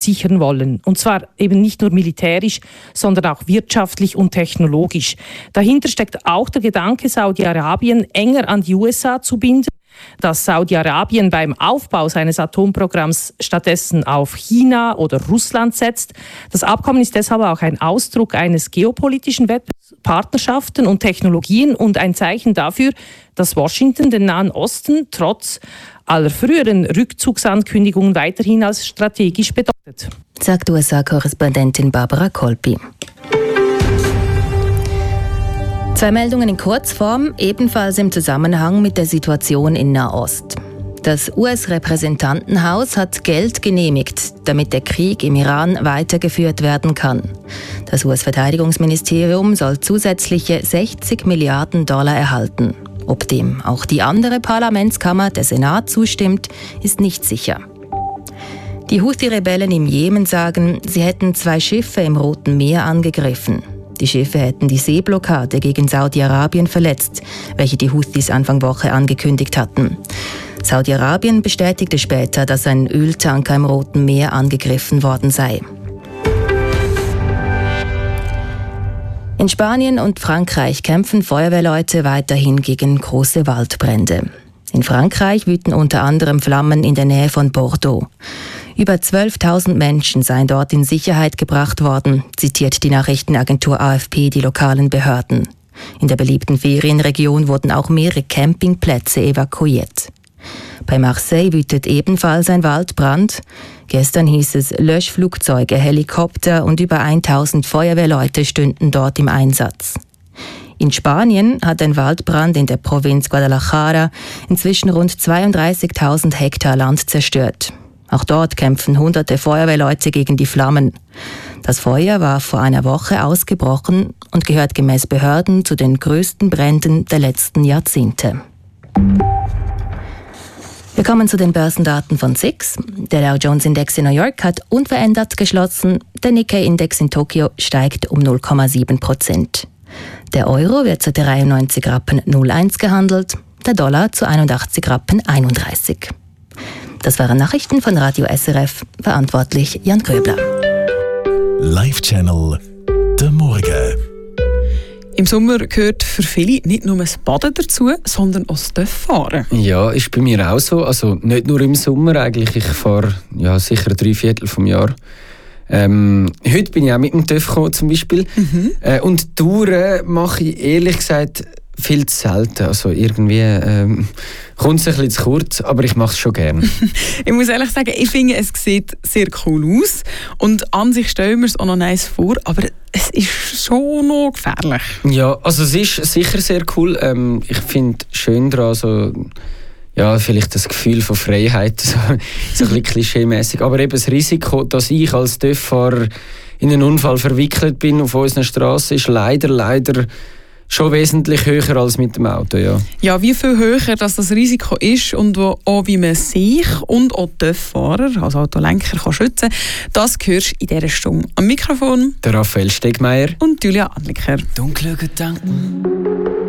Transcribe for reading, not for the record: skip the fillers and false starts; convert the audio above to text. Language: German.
absichern wollen. Und zwar eben nicht nur militärisch, sondern auch wirtschaftlich und technologisch. Dahinter steckt auch der Gedanke, Saudi-Arabien enger an die USA zu binden, dass Saudi-Arabien beim Aufbau seines Atomprogramms stattdessen auf China oder Russland setzt. Das Abkommen ist deshalb auch ein Ausdruck eines geopolitischen Wettbewerbs, Partnerschaften und Technologien und ein Zeichen dafür, dass Washington den Nahen Osten trotz aller früheren Rückzugsankündigungen weiterhin als strategisch bedeutet. Sagt USA-Korrespondentin Barbara Kolpi. 2 Meldungen in Kurzform, ebenfalls im Zusammenhang mit der Situation in Nahost. Das US-Repräsentantenhaus hat Geld genehmigt, damit der Krieg im Iran weitergeführt werden kann. Das US-Verteidigungsministerium soll zusätzliche $60 Milliarden erhalten. Ob dem auch die andere Parlamentskammer, der Senat, zustimmt, ist nicht sicher. Die Houthi-Rebellen im Jemen sagen, sie hätten 2 Schiffe im Roten Meer angegriffen. Die Schiffe hätten die Seeblockade gegen Saudi-Arabien verletzt, welche die Houthis Anfang Woche angekündigt hatten. Saudi-Arabien bestätigte später, dass ein Öltanker im Roten Meer angegriffen worden sei. In Spanien und Frankreich kämpfen Feuerwehrleute weiterhin gegen große Waldbrände. In Frankreich wüten unter anderem Flammen in der Nähe von Bordeaux. Über 12.000 Menschen seien dort in Sicherheit gebracht worden, zitiert die Nachrichtenagentur AFP die lokalen Behörden. In der beliebten Ferienregion wurden auch mehrere Campingplätze evakuiert. Bei Marseille wütet ebenfalls ein Waldbrand. Gestern hieß es, Löschflugzeuge, Helikopter und über 1.000 Feuerwehrleute stünden dort im Einsatz. In Spanien hat ein Waldbrand in der Provinz Guadalajara inzwischen rund 32.000 Hektar Land zerstört. Auch dort kämpfen hunderte Feuerwehrleute gegen die Flammen. Das Feuer war vor einer Woche ausgebrochen und gehört gemäß Behörden zu den größten Bränden der letzten Jahrzehnte. Wir kommen zu den Börsendaten von SIX. Der Dow Jones Index in New York hat unverändert geschlossen. Der Nikkei Index in Tokio steigt um 0,7%. Der Euro wird zu 93,01 Rappen gehandelt, der Dollar zu 81,31 Rappen. Das waren Nachrichten von Radio SRF, verantwortlich Jan Köbler. Live-Channel «Der Morgen». Im Sommer gehört für viele nicht nur das Baden dazu, sondern auch das Töfffahren. Ja, ist bei mir auch so. Also nicht nur im Sommer eigentlich. Ich fahre sicher 3/4 vom Jahr. Heute bin ich auch mit dem Töff gekommen, zum Beispiel. Und Touren mache ich ehrlich gesagt viel zu selten. Also irgendwie kommt es ein bisschen zu kurz, aber ich mache es schon gerne. Ich muss ehrlich sagen, ich finde, es sieht sehr cool aus. Und an sich stellen wir es auch noch nice vor, aber es ist schon noch gefährlich. Ja, also es ist sicher sehr cool. Ich finde schön daran, vielleicht das Gefühl von Freiheit, so ein bisschen klischee-mässig. Aber eben das Risiko, dass ich als TÜV-Fahrer in einen Unfall verwickelt bin auf unserer Straße, ist leider schon wesentlich höher als mit dem Auto. Ja, wie viel höher das Risiko ist und auch wie man sich und auch die TÜV-Fahrer, also Autolenker, kann schützen kann, das hörst du in dieser Stunde. Am Mikrofon der Raphael Stegmeier und Julia Adliker. Dunkle Gedanken